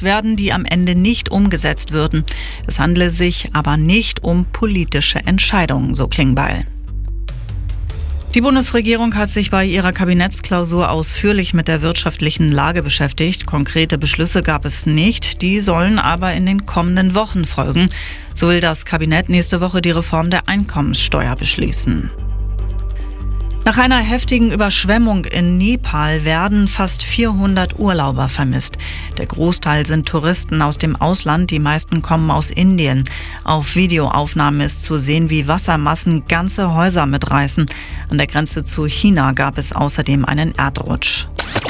gefasst werden, die am Ende nicht umgesetzt würden. Es handle sich aber nicht um politische Entscheidungen, so Klingbeil. Die Bundesregierung hat sich bei ihrer Kabinettsklausur ausführlich mit der wirtschaftlichen Lage beschäftigt. Konkrete Beschlüsse gab es nicht, die sollen aber in den kommenden Wochen folgen. So will das Kabinett nächste Woche die Reform der Einkommenssteuer beschließen. Nach einer heftigen Überschwemmung in Nepal werden fast 400 Urlauber vermisst. Der Großteil sind Touristen aus dem Ausland, die meisten kommen aus Indien. Auf Videoaufnahmen ist zu sehen, wie Wassermassen ganze Häuser mitreißen. An der Grenze zu China gab es außerdem einen Erdrutsch.